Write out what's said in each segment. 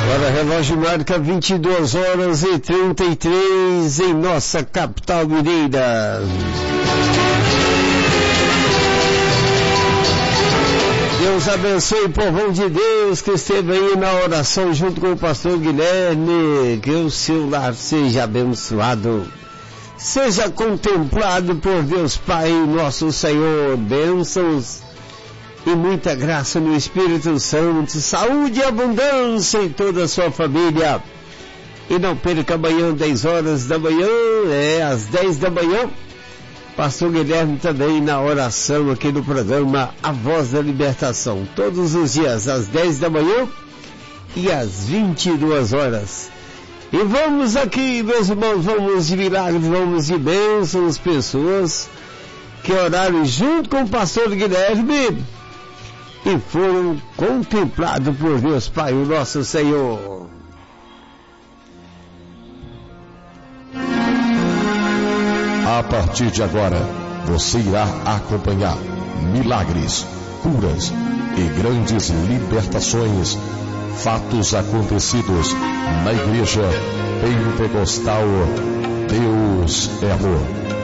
Agora relógio marca 22h33 em nossa capital mineira. Deus abençoe o povão de Deus que esteve aí na oração junto com o pastor Guilherme. Que o seu lar seja abençoado, seja contemplado por Deus Pai, nosso Senhor. Bênçãos e muita graça no Espírito Santo, saúde e abundância em toda a sua família. E não perca amanhã, 10 horas da manhã, às 10 da manhã, pastor Guilherme também na oração aqui no programa A Voz da Libertação, todos os dias às 10 da manhã e às 22 horas. E vamos aqui, meus irmãos, vamos de milagres, vamos de bênçãos, pessoas que oraram junto com o pastor Guilherme e foram contemplados por Deus Pai, o nosso Senhor. A partir de agora, você irá acompanhar milagres, curas e grandes libertações, fatos acontecidos na Igreja Pentecostal Deus é Amor.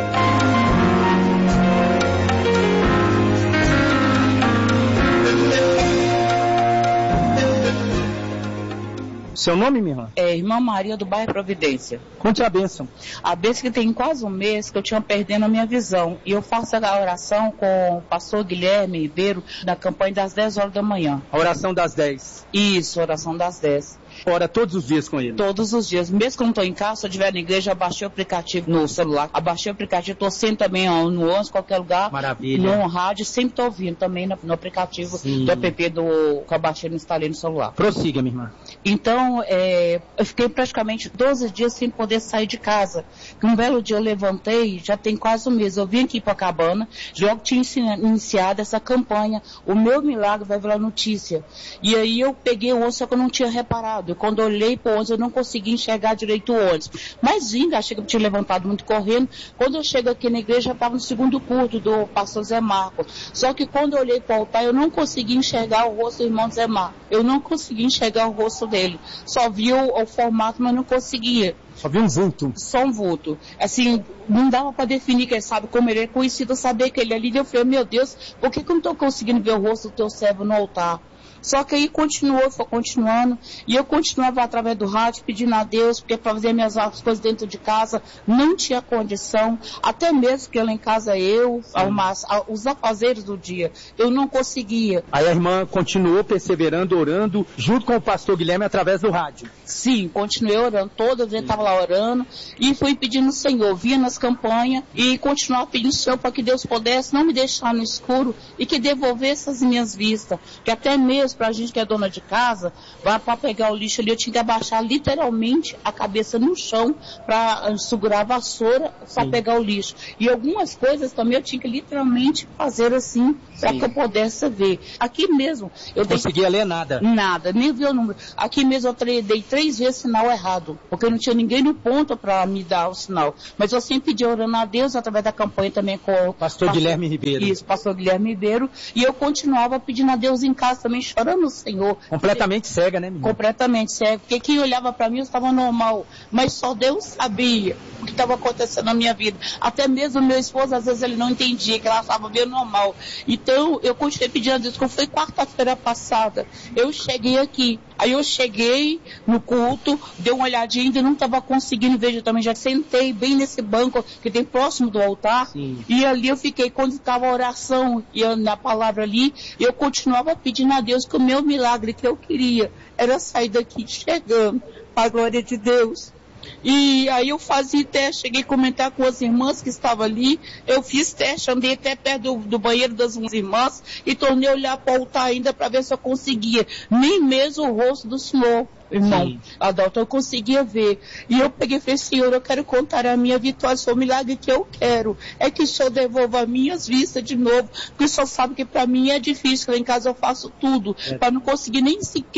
Seu nome, minha irmã? É Irmã Maria do bairro Providência. Conte a bênção. A bênção que tem quase um mês que eu tinha perdendo a minha visão. E eu faço a oração com o pastor Guilherme Ribeiro na campanha das 10 horas da manhã. A oração das 10. Isso, oração das 10. Ora todos os dias com ele? Todos os dias. Mesmo que eu não estou em casa, se eu estiver na igreja, eu baixei o aplicativo no celular. Abaixei o aplicativo, estou sempre também no ônibus, qualquer lugar. Maravilha. No rádio, sempre estou ouvindo também no aplicativo. Sim. Do app que eu baixei e instalei no celular. Prossiga, minha irmã. Então, eu fiquei praticamente 12 dias sem poder sair de casa. Um belo dia eu levantei, já tem quase um mês, eu vim aqui para Cabana, já tinha iniciado essa campanha, o meu milagre vai virar notícia. E aí eu peguei o ônibus, só que eu não tinha reparado. Quando eu olhei para o ônibus, eu não consegui enxergar direito o ônibus. Mas ainda, achei que eu tinha levantado muito correndo. Quando eu chego aqui na igreja, já estava no segundo culto do pastor Zé Marco. Só que quando eu olhei para o altar, eu não consegui enxergar o rosto do irmão Zé Marco. Eu não consegui enxergar o rosto dele. Só vi o formato, mas não conseguia. Só vi um vulto. Só um vulto. Assim, não dava para definir, quem sabe, como ele é conhecido, saber que ele ali. Eu falei, meu Deus, por que eu não estou conseguindo ver o rosto do teu servo no altar? Só que aí foi continuando, e eu continuava através do rádio pedindo a Deus, porque para fazer minhas coisas dentro de casa, não tinha condição, até mesmo que eu lá em casa, os afazeres do dia, eu não conseguia. Aí a irmã continuou perseverando, orando, junto com o pastor Guilherme através do rádio? Sim, continuei orando, toda vez estava lá orando, e fui pedindo ao Senhor, via nas campanhas, e continuava pedindo ao Senhor para que Deus pudesse não me deixar no escuro, e que devolvesse as minhas vistas, que até mesmo pra gente que é dona de casa, para pegar o lixo ali, eu tinha que abaixar literalmente a cabeça no chão para segurar a vassoura para pegar o lixo. E algumas coisas também eu tinha que literalmente fazer assim, para que eu pudesse ver. Aqui mesmo, eu não conseguia ler nada? Nada, nem vi o número. Aqui mesmo eu dei 3 vezes sinal errado, porque não tinha ninguém no ponto para me dar o sinal. Mas eu sempre pedi orando a Deus, através da campanha também com o pastor Guilherme Ribeiro. Isso, pastor Guilherme Ribeiro. E eu continuava pedindo a Deus em casa também, chorando no Senhor. Completamente cega, né, menina? Completamente cega, porque quem olhava para mim eu estava normal, mas só Deus sabia o que estava acontecendo na minha vida. Até mesmo meu esposo, às vezes ele não entendia, que ela estava bem normal. Então eu continuei pedindo a Deus, como foi quarta-feira passada, eu cheguei aqui. Aí eu cheguei no culto, dei uma olhadinha, ainda não estava conseguindo ver, eu também já sentei bem nesse banco que tem próximo do altar. Sim. E ali eu fiquei, quando estava a oração e na palavra ali, eu continuava pedindo a Deus que o meu milagre que eu queria era sair daqui chegando, para a glória de Deus. E aí eu fazia teste, cheguei a comentar com as irmãs que estavam ali, eu fiz teste, andei até perto do banheiro das minhas irmãs e tornei a olhar para o altar ainda para ver se eu conseguia, nem mesmo o rosto do Senhor, irmão, Adalto, eu conseguia ver. E eu peguei e falei, Senhor, eu quero contar a minha vitória, o milagre que eu quero é que o Senhor devolva as minhas vistas de novo, porque o Senhor sabe que para mim é difícil, lá em casa eu faço tudo, para não conseguir nem sequer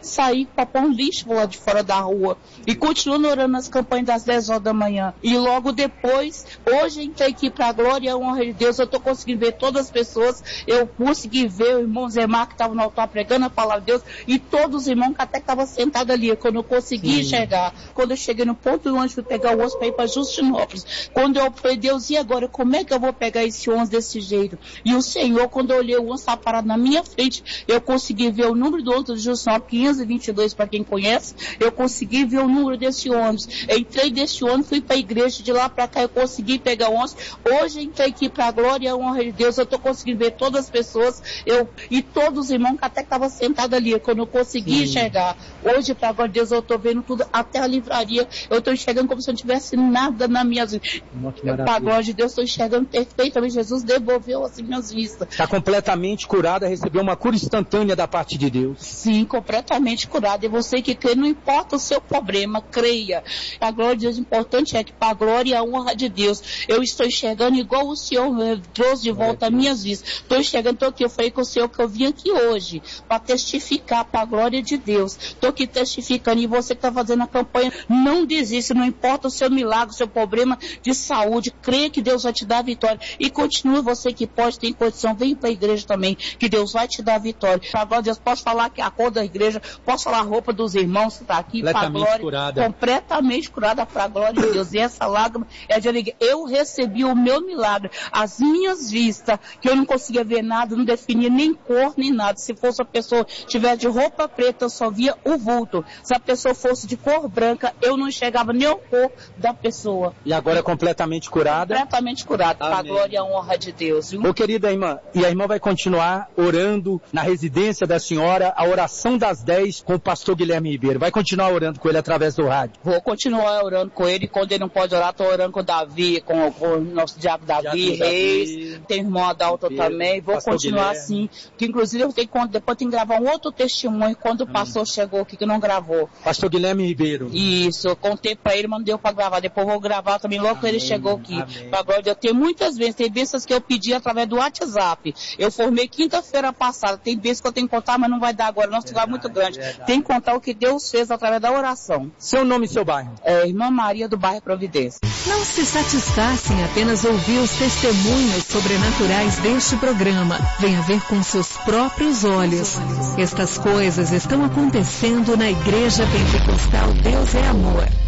sair para pôr um lixo lá de fora da rua. E continuando orando nas campanhas das 10 horas da manhã. E logo depois, hoje entrei aqui para a glória e a honra de Deus, eu estou conseguindo ver todas as pessoas, eu consegui ver o irmão Zé Mar que estava no altar pregando a palavra de Deus, e todos os irmãos que até estavam sentados ali, quando eu consegui enxergar. Quando eu cheguei no ponto onde fui pegar o ônibus para ir para Justinópolis, quando eu falei, Deus, e agora, como é que eu vou pegar esse ônibus desse jeito? E o Senhor, quando eu olhei o ônibus estava parado na minha frente, eu consegui ver o número do ônibus de Justinópolis, 522 para quem conhece, eu consegui ver o número desse ônibus. Eu entrei desse ônibus, fui para a igreja, de lá para cá eu consegui pegar o ônibus. Hoje entrei aqui para a glória e a honra de Deus, eu estou conseguindo ver todas as pessoas, e todos os irmãos que até estavam sentados ali, quando eu consegui enxergar. Hoje, para a glória de Deus, eu estou vendo tudo, até a livraria, eu estou enxergando como se não tivesse nada na minha vida. Para a glória de Deus, estou enxergando perfeitamente. Jesus devolveu as minhas vistas. Está completamente curada, recebeu uma cura instantânea da parte de Deus. Sim, completamente curada. E você que crê, não importa o seu problema, creia. A glória de Deus, o importante é que para a glória e a honra de Deus, eu estou enxergando igual o Senhor trouxe de volta as minhas vistas. Estou enxergando, estou aqui, eu falei com o Senhor que eu vim aqui hoje para testificar para a glória de Deus. Estou aqui testificando, e você que está fazendo a campanha, não desista, não importa o seu milagre, o seu problema de saúde, creia que Deus vai te dar a vitória. E continue, você que pode, tem condição, vem para a igreja também, que Deus vai te dar a vitória. Para a glória de Deus, posso falar que a cor da igreja, posso falar a roupa dos irmãos que está aqui, para a glória, curada. Completamente curada para a glória de Deus. E essa lágrima é de alegria. Eu recebi o meu milagre, as minhas vistas, que eu não conseguia ver nada, não definia nem cor, nem nada. Se fosse a pessoa tiver de roupa preta, eu só via o vulto. Se a pessoa fosse de cor branca, eu não enxergava nem a cor da pessoa. E agora é completamente curada? Completamente curada, para a glória e a honra de Deus. Viu? Ô, querida irmã, e a irmã vai continuar orando na residência da senhora, a oração das 10 com o pastor Guilherme Ribeiro. Vai continuar orando com ele através do rádio? Vou continuar orando com ele. Quando ele não pode orar, estou orando com o Davi, com o nosso diabo Davi Reis. Tem o irmão Adalto também. Vou continuar assim. Que inclusive eu tenho, depois tem que gravar um outro testemunho quando o pastor chegou aqui, que não gravou. Pastor Guilherme Ribeiro. Isso, eu contei para ele, mas não deu para gravar. Depois eu vou gravar também logo que ele chegou aqui. Para glória de Deus. Tem muitas vezes, tem bênçãos que eu pedi através do WhatsApp. Eu formei quinta-feira passada. Tem bênçãos que eu tenho que contar, mas não vai dar agora. Nosso lugar é muito grande. Tem que contar o que Deus fez através da oração. Seu nome e seu bairro? É Irmã Maria do bairro Providência. Não se satisfaça em apenas ouvir os testemunhos sobrenaturais deste programa. Venha ver com seus próprios olhos. Estas coisas estão acontecendo na Igreja Pentecostal Deus é Amor.